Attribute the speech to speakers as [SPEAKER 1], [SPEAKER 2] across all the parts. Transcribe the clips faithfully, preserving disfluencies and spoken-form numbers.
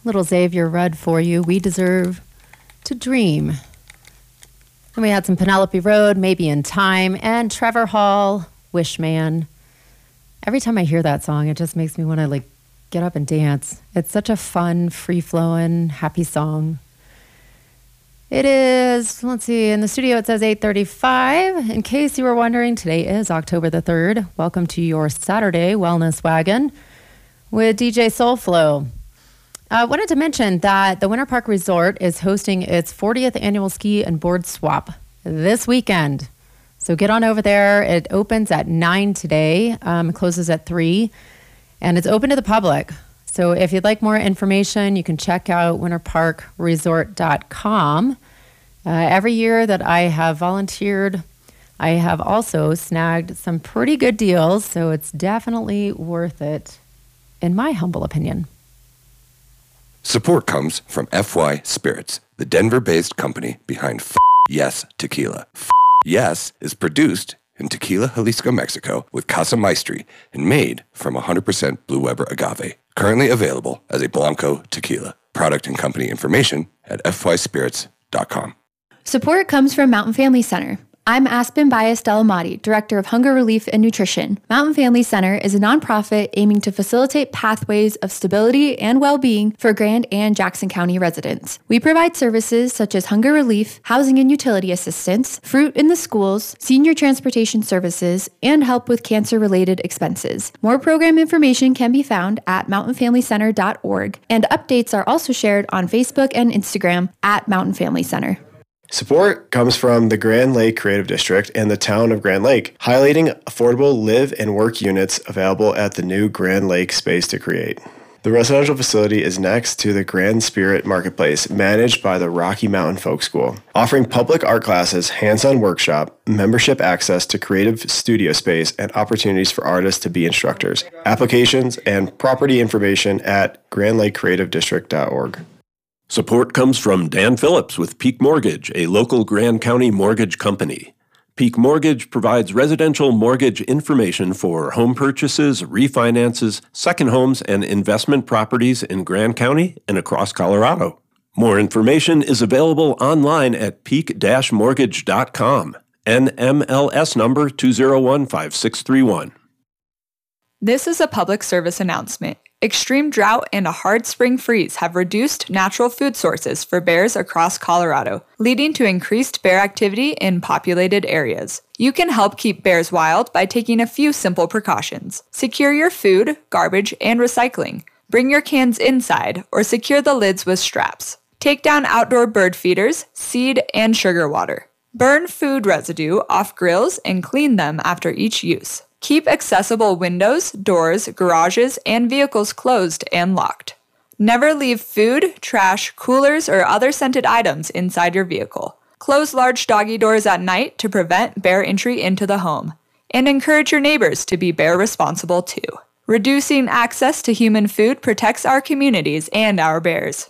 [SPEAKER 1] Little Xavier Rudd for you. We Deserve to Dream. And we had some Penelope Road, Maybe in Time, and Trevor Hall, Wishman. Every time I hear that song, it just makes me want to like get up and dance. It's such a fun, free-flowing, happy song. It is, let's see, in the studio it says eight thirty-five. In case you were wondering, today is October the third. Welcome to your Saturday Wellness Wagon with D J Soulflow. I uh, wanted to mention that the Winter Park Resort is hosting its fortieth annual ski and board swap this weekend. So get on over there. It opens at nine today, um, closes at three, and it's open to the public. So if you'd like more information, you can check out winter park resort dot com. Uh, every year that I have volunteered, I have also snagged some pretty good deals, so it's definitely worth it, in my humble opinion.
[SPEAKER 2] Support comes from F Y Spirits, the Denver-based company behind F Yes Tequila. F Yes is produced in Tequila, Jalisco, Mexico, with Casa Maestri and made from one hundred percent Blue Weber agave. Currently available as a Blanco tequila. Product and company information at f y spirits dot com.
[SPEAKER 3] Support comes from Mountain Family Center. I'm Aspen Baez Delamati, Director of Hunger Relief and Nutrition. Mountain Family Center is a nonprofit aiming to facilitate pathways of stability and well-being for Grand and Jackson County residents. We provide services such as hunger relief, housing and utility assistance, fruit in the schools, senior transportation services, and help with cancer-related expenses. More program information can be found at mountain family center dot org, and updates are also shared on Facebook and Instagram at Mountain Family Center.
[SPEAKER 4] Support comes from the Grand Lake Creative District and the town of Grand Lake, highlighting affordable live and work units available at the new Grand Lake Space to Create. The residential facility is next to the Grand Spirit Marketplace, managed by the Rocky Mountain Folk School, offering public art classes, hands-on workshop, membership access to creative studio space, and opportunities for artists to be instructors. Applications and property information at grand lake creative district dot org.
[SPEAKER 5] Support comes from Dan Phillips with Peak Mortgage, a local Grand County mortgage company. Peak Mortgage provides residential mortgage information for home purchases, refinances, second homes, and investment properties in Grand County and across Colorado. More information is available online at peak dash mortgage dot com. N M L S number two zero one five six three one.
[SPEAKER 6] This is a public service announcement. Extreme drought and a hard spring freeze have reduced natural food sources for bears across Colorado, leading to increased bear activity in populated areas. You can help keep bears wild by taking a few simple precautions. Secure your food, garbage, and recycling. Bring your cans inside or secure the lids with straps. Take down outdoor bird feeders, seed, and sugar water. Burn food residue off grills and clean them after each use. Keep accessible windows, doors, garages, and vehicles closed and locked. Never leave food, trash, coolers, or other scented items inside your vehicle. Close large doggy doors at night to prevent bear entry into the home. And encourage your neighbors to be bear responsible too. Reducing access to human food protects our communities and our bears.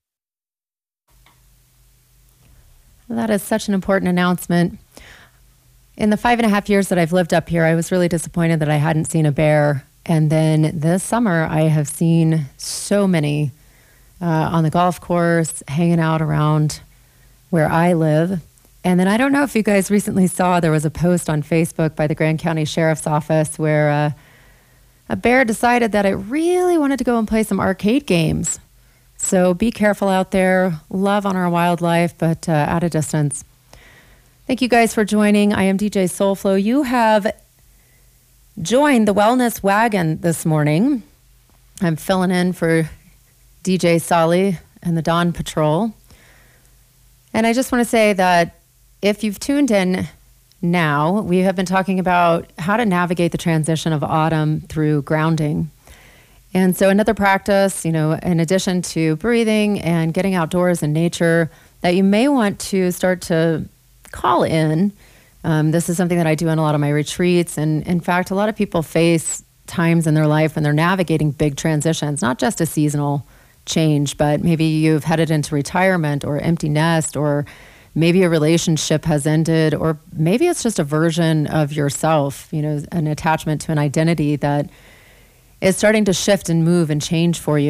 [SPEAKER 1] That is such an important announcement. In the five and a half years that I've lived up here, I was really disappointed that I hadn't seen a bear. And then this summer, I have seen so many uh, on the golf course, hanging out around where I live. And then I don't know if you guys recently saw, there was a post on Facebook by the Grand County Sheriff's Office where uh, a bear decided that it really wanted to go and play some arcade games. So be careful out there. Love on our wildlife, but uh, at a distance. Thank you guys for joining. I am D J Soulflow. You have joined the Wellness Wagon this morning. I'm filling in for D J Solly and the Dawn Patrol. And I just want to say that if you've tuned in now, we have been talking about how to navigate the transition of autumn through grounding. And so another practice, you know, in addition to breathing and getting outdoors in nature, that you may want to start to call in. Um, this is something that I do in a lot of my retreats. And in fact, a lot of people face times in their life when they're navigating big transitions, not just a seasonal change, but maybe you've headed into retirement or empty nest, or maybe a relationship has ended, or maybe it's just a version of yourself, you know, an attachment to an identity that is starting to shift and move and change for you.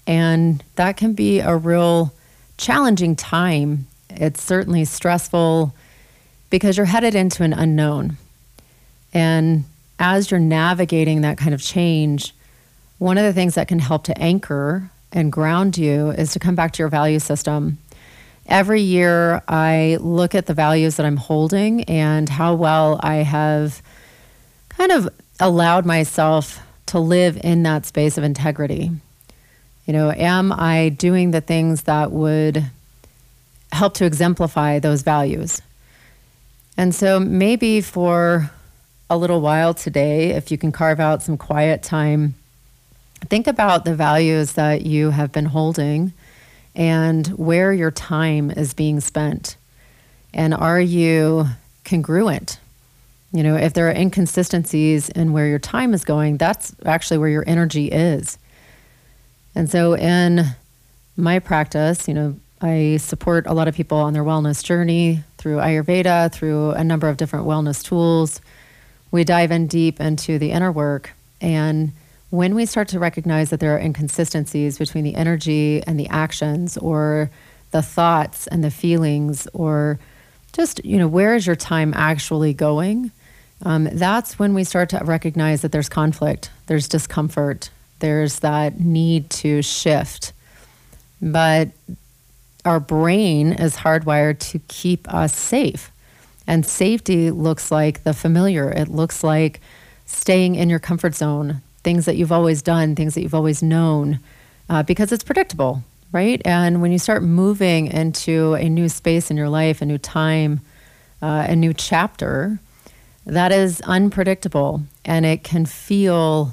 [SPEAKER 1] And that can be a real challenging time. It's certainly stressful because you're headed into an unknown. And as you're navigating that kind of change, one of the things that can help to anchor and ground you is to come back to your value system. Every year, I look at the values that I'm holding and how well I have kind of allowed myself to live in that space of integrity. You know, am I doing the things that would help to exemplify those values? And so maybe for a little while today, if you can carve out some quiet time, think about the values that you have been holding and where your time is being spent. And are you congruent? You know, if there are inconsistencies in where your time is going, that's actually where your energy is. And so in my practice, you know, I support a lot of people on their wellness journey through Ayurveda, through a number of different wellness tools. We dive in deep into the inner work. And when we start to recognize that there are inconsistencies between the energy and the actions, or the thoughts and the feelings, or just, you know, where is your time actually going? Um, that's when we start to recognize that there's conflict, there's discomfort, there's that need to shift. But our brain is hardwired to keep us safe. And safety looks like the familiar. It looks like staying in your comfort zone, things that you've always done, things that you've always known, uh, because it's predictable, right? And when you start moving into a new space in your life, a new time, uh, a new chapter, that is unpredictable, and it can feel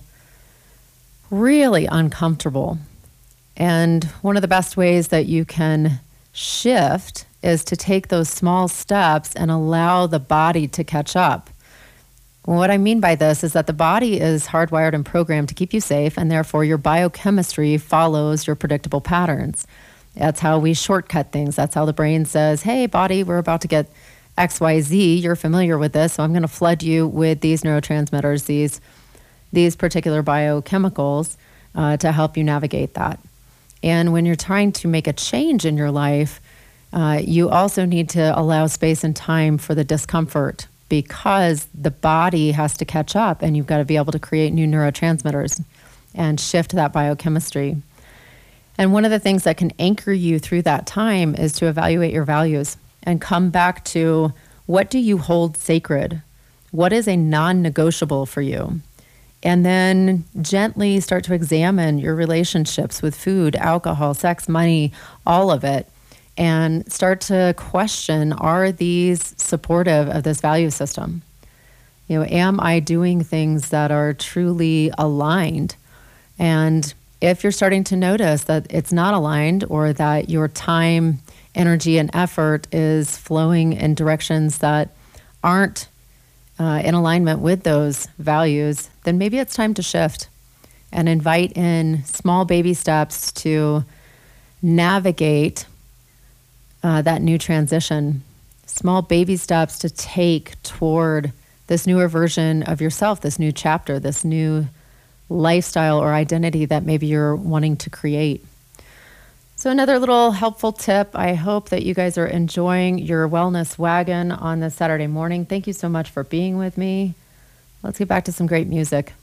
[SPEAKER 1] really uncomfortable. And one of the best ways that you can shift is to take those small steps and allow the body to catch up. What I mean by this is that the body is hardwired and programmed to keep you safe, and therefore your biochemistry follows your predictable patterns. That's how we shortcut things. That's how the brain says, hey, body, we're about to get X Y Z. You're familiar with this, so I'm going to flood you with these neurotransmitters, these, these particular biochemicals uh, to help you navigate that. And when you're trying to make a change in your life, uh, you also need to allow space and time for the discomfort, because the body has to catch up, and you've got to be able to create new neurotransmitters and shift that biochemistry. And one of the things that can anchor you through that time is to evaluate your values and come back to, what do you hold sacred? What is a non-negotiable for you? And then gently start to examine your relationships with food, alcohol, sex, money, all of it, and start to question, are these supportive of this value system? You know, am I doing things that are truly aligned? And if you're starting to notice that it's not aligned, or that your time, energy, and effort is flowing in directions that aren't uh, in alignment with those values, then maybe it's time to shift and invite in small baby steps to navigate uh, that new transition. Small baby steps to take toward this newer version of yourself, this new chapter, this new lifestyle or identity that maybe you're wanting to create. So another little helpful tip, I hope that you guys are enjoying your wellness wagon on this Saturday morning. Thank you so much for being with me. Let's get back to some great music.